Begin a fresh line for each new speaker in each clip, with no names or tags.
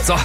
So,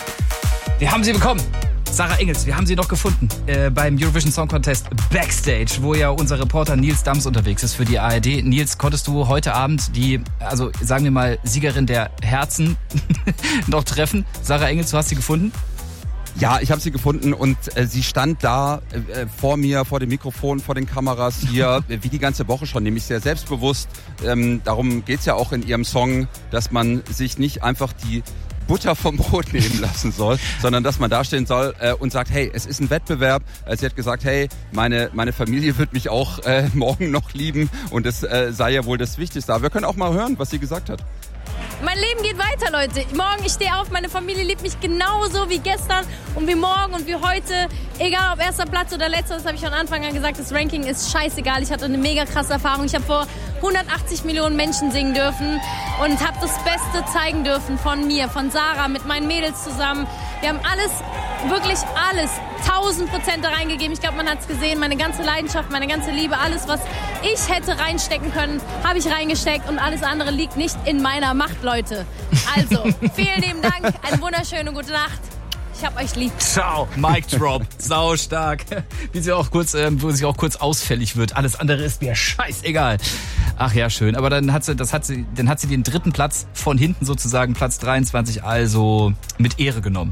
wir haben sie bekommen. Sarah Engels, wir haben sie noch gefunden beim Eurovision Song Contest Backstage, wo ja unser Reporter Nils Dams unterwegs ist für die ARD. Nils, konntest du heute Abend die, also sagen wir mal, Siegerin der Herzen noch treffen? Sarah Engels, du hast sie gefunden?
Ja, ich habe sie gefunden und sie stand da vor mir, vor dem Mikrofon, vor den Kameras hier, wie die ganze Woche schon, nämlich sehr selbstbewusst. Darum geht's ja auch in ihrem Song, dass man sich nicht einfach die Butter vom Brot nehmen lassen soll, sondern dass man dastehen soll und sagt, hey, es ist ein Wettbewerb. Sie hat gesagt, hey, meine Familie wird mich auch morgen noch lieben und es sei ja wohl das Wichtigste. Aber wir können auch mal hören, was sie gesagt hat.
Mein Leben geht weiter, Leute. Morgen, ich stehe auf, meine Familie liebt mich genauso wie gestern und wie morgen und wie heute. Egal ob erster Platz oder letzter, das habe ich von Anfang an gesagt, das Ranking ist scheißegal. Ich hatte eine mega krasse Erfahrung. Ich habe vor 180 Millionen Menschen singen dürfen und habe das Beste zeigen dürfen von mir, von Sarah, mit meinen Mädels zusammen. Wir haben alles, wirklich alles, 1000% da reingegeben. Ich glaube, man hat es gesehen, meine ganze Leidenschaft, meine ganze Liebe, alles, was ich hätte reinstecken können, habe ich reingesteckt und alles andere liegt nicht in meiner Macht, Leute. Also, vielen lieben Dank, eine wunderschöne gute Nacht. Ich hab euch lieb.
Ciao, Mic Drop, sau stark. Wie sie auch kurz, wo sie auch kurz ausfällig wird. Alles andere ist mir scheißegal. Ach ja, schön. Aber dann hat sie den dritten Platz von hinten sozusagen, Platz 23, also mit Ehre genommen.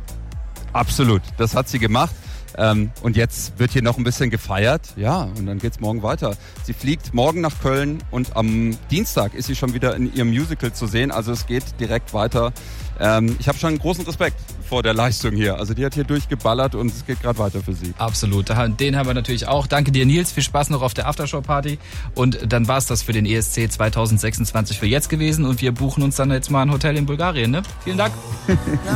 Absolut, das hat sie gemacht. Und jetzt wird hier noch ein bisschen gefeiert. Ja, und dann geht's morgen weiter. Sie fliegt morgen nach Köln und am Dienstag ist sie schon wieder in ihrem Musical zu sehen. Also es geht direkt weiter. Ich habe schon großen Respekt vor der Leistung hier. Also die hat hier durchgeballert und es geht gerade weiter für sie.
Absolut, den haben wir natürlich auch. Danke dir, Nils. Viel Spaß noch auf der Aftershow-Party. Und dann war's das für den ESC 2026 für jetzt gewesen. Und wir buchen uns dann jetzt mal ein Hotel in Bulgarien. Ne? Vielen Dank.